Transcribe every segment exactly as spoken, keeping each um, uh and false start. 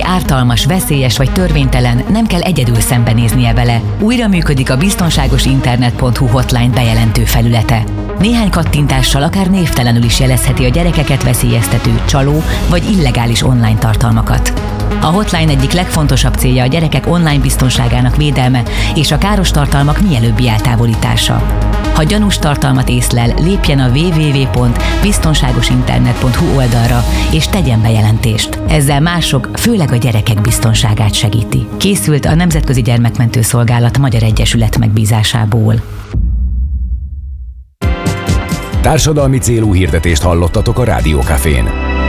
valami ártalmas, veszélyes vagy törvénytelen, nem kell egyedül szembenéznie vele. Újra működik a biztonságosinternet pont hu hotline bejelentő felülete. Néhány kattintással akár névtelenül is jelezheti a gyerekeket veszélyeztető, csaló vagy illegális online tartalmakat. A hotline egyik legfontosabb célja a gyerekek online biztonságának védelme és a káros tartalmak mielőbbi eltávolítása. Ha gyanús tartalmat észlel, lépjen a double-u double-u double-u pont biztonságosinternet pont hu oldalra és tegyen bejelentést. Ezzel mások, főleg a gyerekek biztonságát segíti. Készült a Nemzetközi Gyermekmentő Szolgálat Magyar Egyesület megbízásából. Társadalmi célú hirdetést hallottatok a Rádiókafén.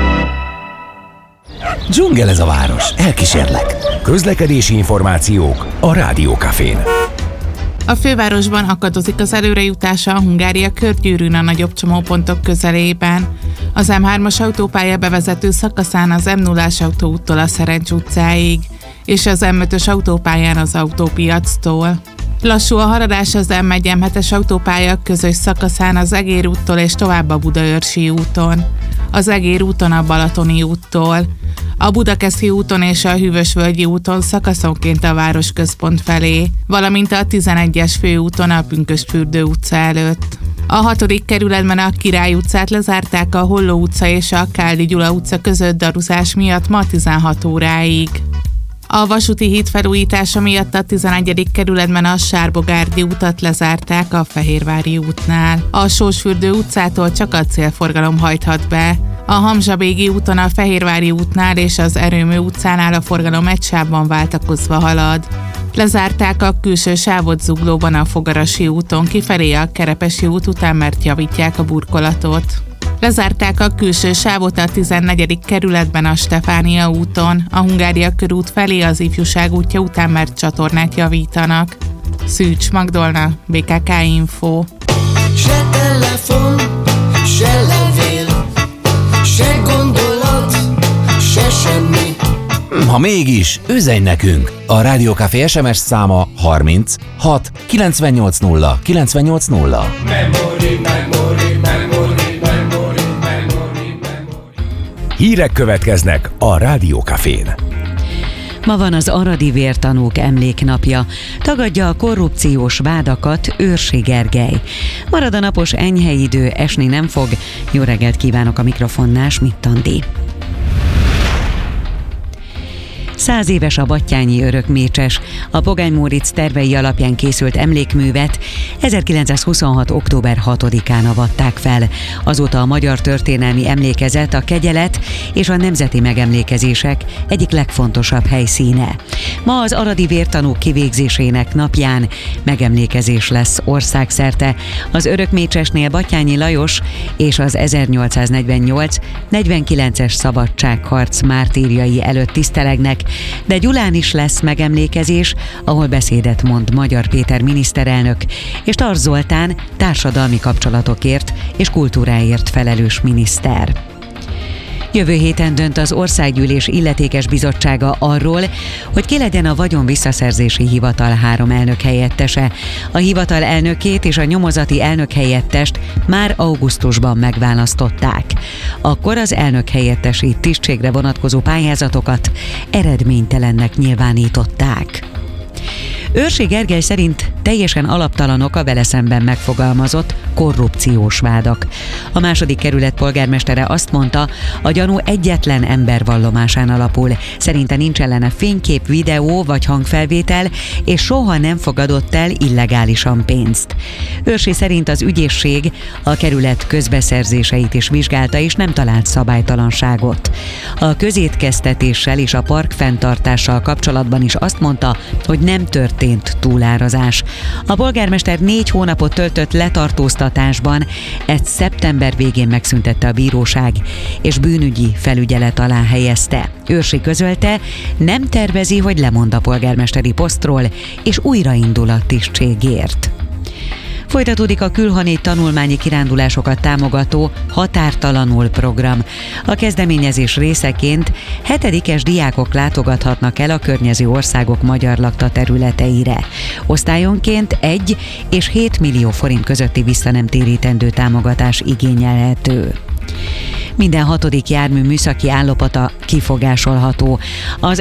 Dzsungel ez a város, elkísérlek. Közlekedési információk a Rádiókafén. A fővárosban akadozik az előrejutása a Hungária körgyűrűn a nagyobb csomópontok közelében. Az em hármas autópálya bevezető szakaszán az em nullás autóúttól a Szerencs utcáig, és az em ötös autópályán az Autópiactól. Lassú a haladás az em egy em hetes autópálya közös szakaszán az Egér úttól és tovább a Budaörsi úton. Az Egér úton a Balatoni úttól. A Budakeszi úton és a Hűvösvölgyi úton szakaszonként a városközpont felé, valamint a tizenegyes főúton a Pünkösdfürdő utca előtt. A hatodik kerületben a Király utcát lezárták a Holló utca és a Káldi Gyula utca között daruzás miatt ma tizenhat óráig. A vasúti híd felújítása miatt a tizenegyedik kerületben a Sárbogárdi utat lezárták a Fehérvári útnál. A Sósfürdő utcától csak a célforgalom hajthat be. A Hamzsabégi úton a Fehérvári útnál és az Erőmű utcánál a forgalom egy sávban váltakozva halad. Lezárták a külső sávot Zuglóban a Fogarasi úton kifelé a Kerepesi út után, mert javítják a burkolatot. Lezárták a külső sávot a tizennegyedik kerületben a Stefánia úton, a Hungária körút felé az Ifjúság útja után, mert csatornát javítanak. Szűcs Magdolna, bé ká ká Info. Se telefon, se levél, se gondolat, se semmi. Ha mégis, üzenj nekünk! A Rádiókafé es em es száma harminc hat kilencvennyolc nulla kilencvennyolc nulla. Memory, memory, memory. Hírek következnek a Rádiókafén. Ma van az aradi vértanúk emléknapja. Tagadja a korrupciós vádakat Őrsi Gergely. Marad a napos enyhe idő, esni nem fog. Jó reggelt kívánok, a mikrofonnál Schmidt Andi. Száz éves a battyányi örökmécses. A Pogány Móricz tervei alapján készült emlékművet ezerkilencszázhuszonhat. október hatodikán avatták fel. Azóta a magyar történelmi emlékezet, a kegyelet és a nemzeti megemlékezések egyik legfontosabb helyszíne. Ma az aradi vértanúk kivégzésének napján megemlékezés lesz országszerte. Az örökmécsesnél Battyányi Lajos és az ezernyolcszáznegyvennyolc negyvenkilences szabadságharc mártírjai előtt tisztelegnek, de Gyulán is lesz megemlékezés, ahol beszédet mond Magyar Péter miniszterelnök, és Tarts Zoltán társadalmi kapcsolatokért és kultúráért felelős miniszter. Jövő héten dönt az Országgyűlés illetékes bizottsága arról, hogy ki legyen a vagyon visszaszerzési hivatal három elnök helyettese. A hivatal elnökét és a nyomozati elnök helyettest már augusztusban megválasztották. Akkor az elnök helyettesi tisztségre vonatkozó pályázatokat eredménytelennek nyilvánították. Őrsi Gergely szerint teljesen alaptalanok a vele szemben megfogalmazott korrupciós vádak. A második kerület polgármestere azt mondta, a gyanú egyetlen ember vallomásán alapul. Szerinte nincs ellene fénykép, videó vagy hangfelvétel, és soha nem fogadott el illegálisan pénzt. Őrsi szerint az ügyészség a kerület közbeszerzéseit is vizsgálta, és nem talált szabálytalanságot. A közétkeztetéssel és a park fenntartással kapcsolatban is azt mondta, hogy nem történt túlárazás. A polgármester négy hónapot töltött letartóztatásban, ezt szeptember végén megszüntette a bíróság, és bűnügyi felügyelet alá helyezte. Őrsi közölte, nem tervezi, hogy lemond a polgármesteri posztról, és újraindul a tisztségért. Folytatódik a külhoni tanulmányi kirándulásokat támogató Határtalanul program. A kezdeményezés részeként hetedikes diákok látogathatnak el a környező országok magyar lakta területeire. Osztályonként egy és hét millió forint közötti visszanemtérítendő támogatás igényelhető. Minden hatodik jármű műszaki állapota kifogásolható. Az